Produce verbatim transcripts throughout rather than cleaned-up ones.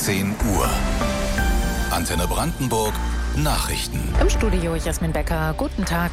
zehn Uhr. Antenne Brandenburg Nachrichten. Im Studio Jasmin Becker. Guten Tag.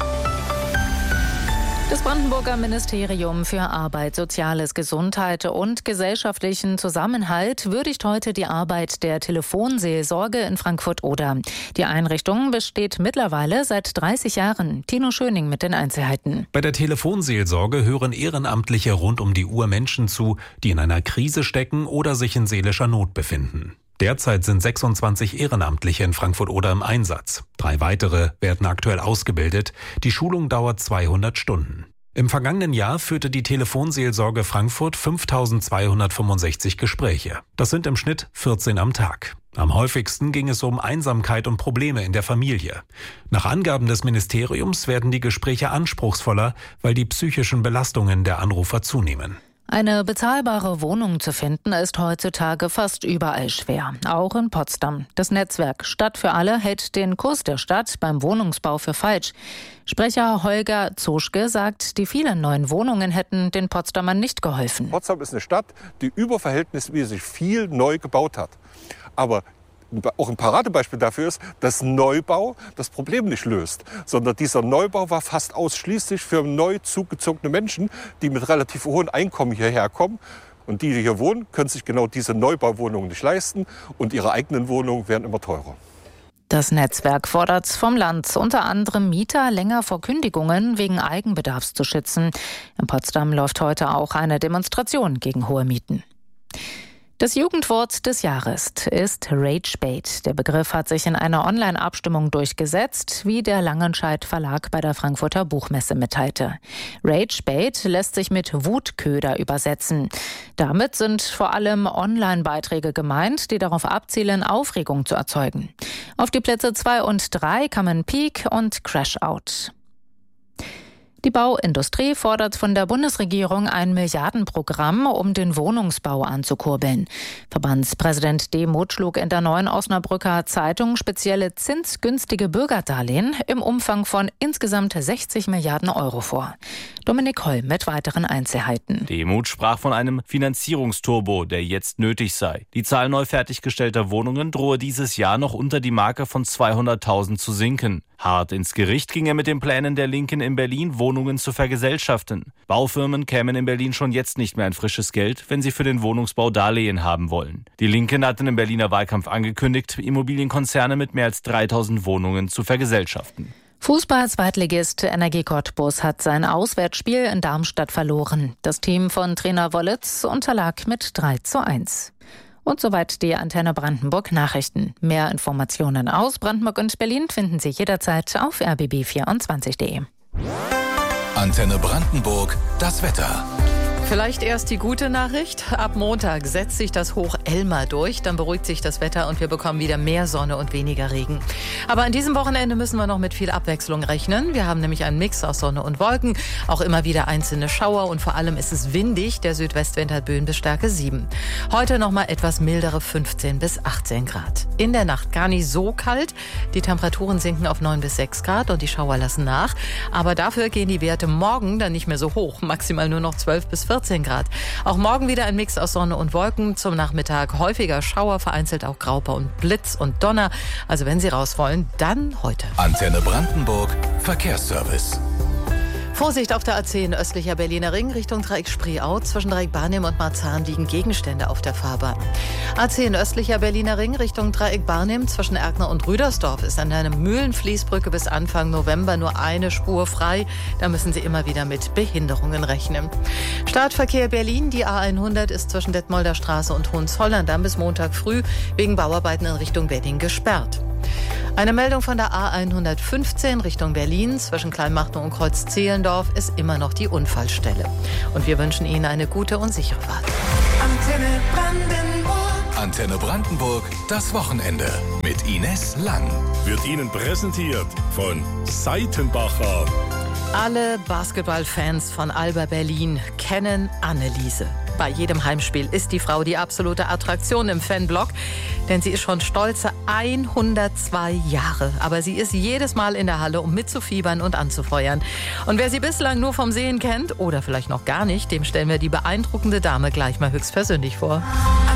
Das Brandenburger Ministerium für Arbeit, Soziales, Gesundheit und gesellschaftlichen Zusammenhalt würdigt heute die Arbeit der Telefonseelsorge in Frankfurt-Oder. Die Einrichtung besteht mittlerweile seit dreißig Jahren. Tino Schöning mit den Einzelheiten. Bei der Telefonseelsorge hören Ehrenamtliche rund um die Uhr Menschen zu, die in einer Krise stecken oder sich in seelischer Not befinden. Derzeit sind sechsundzwanzig Ehrenamtliche in Frankfurt-Oder im Einsatz. Drei weitere werden aktuell ausgebildet. Die Schulung dauert zweihundert Stunden. Im vergangenen Jahr führte die Telefonseelsorge Frankfurt fünftausendzweihundertfünfundsechzig Gespräche. Das sind im Schnitt vierzehn am Tag. Am häufigsten ging es um Einsamkeit und Probleme in der Familie. Nach Angaben des Ministeriums werden die Gespräche anspruchsvoller, weil die psychischen Belastungen der Anrufer zunehmen. Eine bezahlbare Wohnung zu finden, ist heutzutage fast überall schwer, auch in Potsdam. Das Netzwerk Stadt für alle hält den Kurs der Stadt beim Wohnungsbau für falsch. Sprecher Holger Zoschke sagt, die vielen neuen Wohnungen hätten den Potsdamern nicht geholfen. Potsdam ist eine Stadt, die überverhältnismäßig viel neu gebaut hat. Aber auch ein Paradebeispiel dafür ist, dass Neubau das Problem nicht löst, sondern dieser Neubau war fast ausschließlich für neu zugezogene Menschen, die mit relativ hohem Einkommen hierher kommen. Und die, die hier wohnen, können sich genau diese Neubauwohnungen nicht leisten und ihre eigenen Wohnungen werden immer teurer. Das Netzwerk fordert vom Land unter anderem Mieter länger vor Kündigungen wegen Eigenbedarfs zu schützen. In Potsdam läuft heute auch eine Demonstration gegen hohe Mieten. Das Jugendwort des Jahres ist Ragebait. Der Begriff hat sich in einer Online-Abstimmung durchgesetzt, wie der Langenscheidt Verlag bei der Frankfurter Buchmesse mitteilte. Ragebait lässt sich mit Wutköder übersetzen. Damit sind vor allem Online-Beiträge gemeint, die darauf abzielen, Aufregung zu erzeugen. Auf die Plätze zwei und drei kamen Peak und Crash Out. Die Bauindustrie fordert von der Bundesregierung ein Milliardenprogramm, um den Wohnungsbau anzukurbeln. Verbandspräsident Demuth schlug in der Neuen Osnabrücker Zeitung spezielle zinsgünstige Bürgerdarlehen im Umfang von insgesamt sechzig Milliarden Euro vor. Dominik Holl mit weiteren Einzelheiten. Demuth sprach von einem Finanzierungsturbo, der jetzt nötig sei. Die Zahl neu fertiggestellter Wohnungen drohe dieses Jahr noch unter die Marke von zweihunderttausend zu sinken. Hart ins Gericht ging er mit den Plänen der Linken in Berlin, Wohnungen zu vergesellschaften. Baufirmen kämen in Berlin schon jetzt nicht mehr an frisches Geld, wenn sie für den Wohnungsbau Darlehen haben wollen. Die Linken hatten im Berliner Wahlkampf angekündigt, Immobilienkonzerne mit mehr als dreitausend Wohnungen zu vergesellschaften. Fußball-Zweitligist Energie Cottbus hat sein Auswärtsspiel in Darmstadt verloren. Das Team von Trainer Wollitz unterlag mit drei zu eins. Und soweit die Antenne Brandenburg Nachrichten. Mehr Informationen aus Brandenburg und Berlin finden Sie jederzeit auf r b b vierundzwanzig punkt d e. Antenne Brandenburg, das Wetter. Vielleicht erst die gute Nachricht. Ab Montag setzt sich das Hoch Elma durch. Dann beruhigt sich das Wetter und wir bekommen wieder mehr Sonne und weniger Regen. Aber an diesem Wochenende müssen wir noch mit viel Abwechslung rechnen. Wir haben nämlich einen Mix aus Sonne und Wolken. Auch immer wieder einzelne Schauer und vor allem ist es windig. Der Südwestwind hat Böen bis Stärke sieben. Heute noch mal etwas mildere fünfzehn bis achtzehn Grad. In der Nacht gar nicht so kalt. Die Temperaturen sinken auf neun bis sechs Grad und die Schauer lassen nach. Aber dafür gehen die Werte morgen dann nicht mehr so hoch. Maximal nur noch zwölf bis vierzehn Grad. Auch morgen wieder ein Mix aus Sonne und Wolken. Zum Nachmittag häufiger Schauer, vereinzelt auch Grauper und Blitz und Donner. Also wenn Sie raus wollen, dann heute. Antenne Brandenburg Verkehrsservice. Vorsicht auf der A zehn östlicher Berliner Ring Richtung Dreieck Spreeau. Zwischen Dreieck Barnim und Marzahn liegen Gegenstände auf der Fahrbahn. A zehn östlicher Berliner Ring Richtung Dreieck Barnim zwischen Erkner und Rüdersdorf ist an der Mühlenfließbrücke bis Anfang November nur eine Spur frei. Da müssen Sie immer wieder mit Behinderungen rechnen. Startverkehr Berlin, die A hundert ist zwischen Detmolder Straße und Hohenzollern dann bis Montag früh wegen Bauarbeiten in Richtung Wedding gesperrt. Eine Meldung von der A hundertfünfzehn Richtung Berlin. Zwischen Kleinmachnow und Kreuz-Zehlendorf ist immer noch die Unfallstelle. Und wir wünschen Ihnen eine gute und sichere Fahrt. Antenne Brandenburg. Antenne Brandenburg, das Wochenende mit Ines Lang. Wird Ihnen präsentiert von Seitenbacher. Alle Basketballfans von Alba Berlin kennen Anneliese. Bei jedem Heimspiel ist die Frau die absolute Attraktion im Fanblock, denn sie ist schon stolze hundertzwei Jahre. Aber sie ist jedes Mal in der Halle, um mitzufiebern und anzufeuern. Und wer sie bislang nur vom Sehen kennt oder vielleicht noch gar nicht, dem stellen wir die beeindruckende Dame gleich mal höchstpersönlich vor.